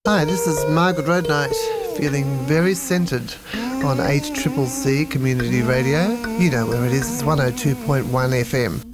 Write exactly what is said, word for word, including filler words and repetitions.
Hi, this is Margaret Roadnight, feeling very centred on eight C C C Community Radio. You know where it is, it's one oh two point one F M.